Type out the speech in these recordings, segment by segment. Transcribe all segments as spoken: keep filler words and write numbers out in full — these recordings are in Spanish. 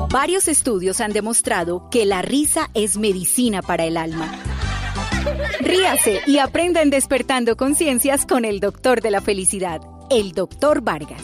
Varios estudios han demostrado que la risa es medicina para el alma. Ríase y aprenda en Despertando Conciencias con el doctor de la felicidad, el doctor Vargas.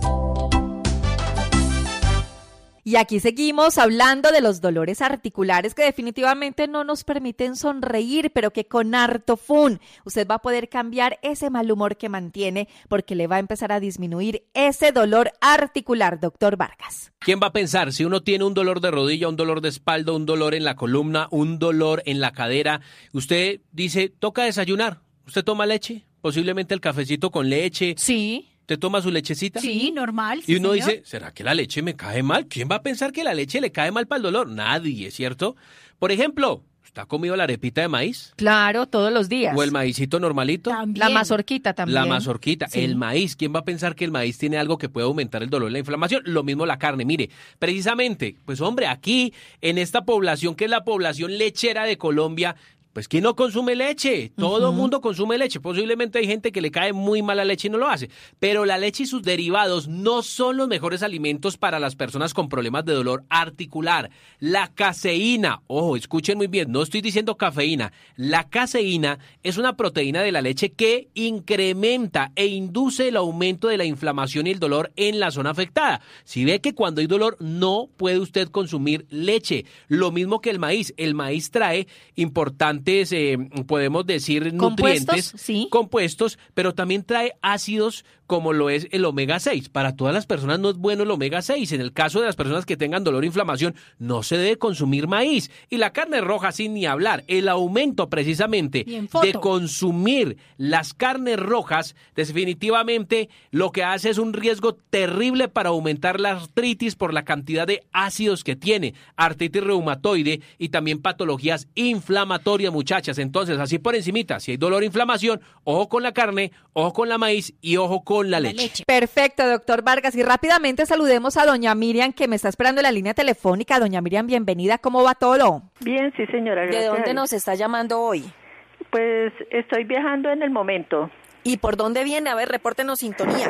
Y aquí seguimos hablando de los dolores articulares que definitivamente no nos permiten sonreír, pero que con harto fun usted va a poder cambiar ese mal humor que mantiene porque le va a empezar a disminuir ese dolor articular, doctor Vargas. ¿Quién va a pensar si uno tiene un dolor de rodilla, un dolor de espalda, un dolor en la columna, un dolor en la cadera? Usted dice, toca desayunar. ¿Usted toma leche? Posiblemente el cafecito con leche. Sí. ¿Te toma su lechecita? Sí, normal. Sí, y uno señor. dice, ¿será que la leche me cae mal? ¿Quién va a pensar que la leche le cae mal para el dolor? Nadie, ¿cierto? Por ejemplo, ¿usted ha comido la arepita de maíz? Claro, todos los días. ¿O el maicito normalito? También. La mazorquita también. La mazorquita, Sí. el maíz. ¿Quién va a pensar que el maíz tiene algo que puede aumentar el dolor y la inflamación? Lo mismo la carne. Mire, precisamente, pues hombre, aquí, en esta población que es la población lechera de Colombia, pues ¿quién no consume leche? Todo el uh-huh. mundo consume leche. Posiblemente hay gente que le cae muy mal la leche y no lo hace. Pero la leche y sus derivados no son los mejores alimentos para las personas con problemas de dolor articular. La caseína, ojo, escuchen muy bien, no estoy diciendo cafeína. La caseína es una proteína de la leche que incrementa e induce el aumento de la inflamación y el dolor en la zona afectada. Si ve que cuando hay dolor no puede usted consumir leche. Lo mismo que el maíz. El maíz trae importantes Eh, podemos decir nutrientes, compuestos, sí. compuestos, pero también trae ácidos como lo es el omega seis. Para todas las personas no es bueno el omega seis. En el caso de las personas que tengan dolor o inflamación, no se debe consumir maíz. Y la carne roja, sin ni hablar. El aumento precisamente de consumir las carnes rojas, definitivamente lo que hace es un riesgo terrible para aumentar la artritis por la cantidad de ácidos que tiene, artritis reumatoide y también patologías inflamatorias, muchachas. Entonces, así por encimita, si hay dolor o inflamación, ojo con la carne, ojo con la maíz y ojo con la leche. la leche. Perfecto, doctor Vargas. Y rápidamente saludemos a doña Miriam, que me está esperando en la línea telefónica. Doña Miriam, bienvenida. ¿Cómo va todo? Bien, sí, señora. Gracias. ¿De dónde nos está llamando hoy? Pues estoy viajando en el momento. ¿Y por dónde viene? A ver, repórtenos sintonía.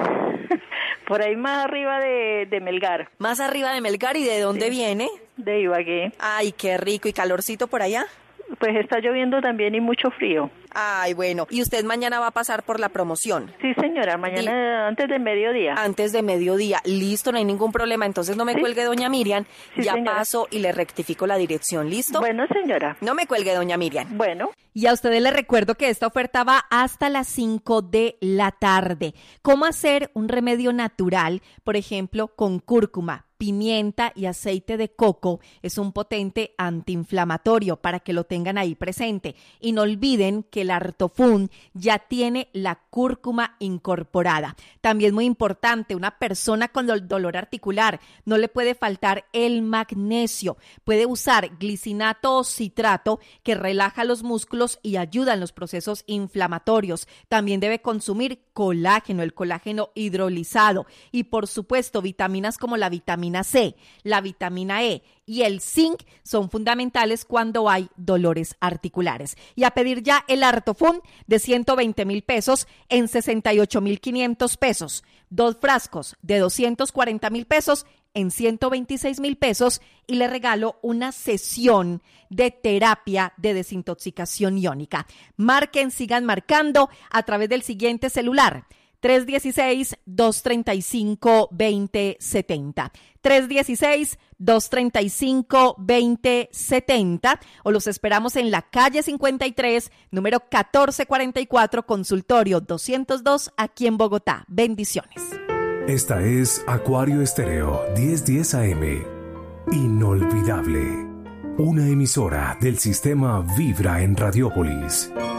Por ahí más arriba de, de Melgar. Más arriba de Melgar. ¿Y de dónde sí. viene? De Ibagué. Ay, qué rico. ¿Y calorcito por allá? Pues está lloviendo también y mucho frío. Ay, bueno. ¿Y usted mañana va a pasar por la promoción? Sí, señora, mañana Dí- antes de mediodía. Antes de mediodía. Listo, no hay ningún problema. Entonces no me ¿Sí? cuelgue, doña Miriam. Sí, ya señora. paso y le rectifico la dirección. ¿Listo? Bueno, señora. No me cuelgue, doña Miriam. Bueno. Y a ustedes les recuerdo que esta oferta va hasta las cinco de la tarde. ¿Cómo hacer un remedio natural, por ejemplo, con cúrcuma, pimienta y aceite de coco? Es un potente antiinflamatorio para que lo tengan ahí presente. Y no olviden que el Artofun ya tiene la cúrcuma incorporada. También muy importante, una persona con dolor articular no le puede faltar el magnesio. Puede usar glicinato o citrato que relaja los músculos y ayuda en los procesos inflamatorios. También debe consumir colágeno, el colágeno hidrolizado. Y por supuesto, vitaminas como la vitamina C, la vitamina E y el zinc son fundamentales cuando hay dolores articulares. Y a pedir ya el Artofun de ciento veinte mil pesos en sesenta y ocho mil quinientos pesos. Dos frascos de doscientos cuarenta mil pesos en ciento veintiséis mil pesos y le regalo una sesión de terapia de desintoxicación iónica. Marquen, sigan marcando a través del siguiente celular. tres uno seis, dos tres cinco, dos cero siete cero. tres uno seis, dos tres cinco, dos cero siete cero o los esperamos en la calle cincuenta y tres, número catorce cuarenta y cuatro, consultorio doscientos dos, aquí en Bogotá. Bendiciones. Esta es Acuario Estéreo diez diez A M. Inolvidable. Una emisora del sistema Vibra en Radiópolis.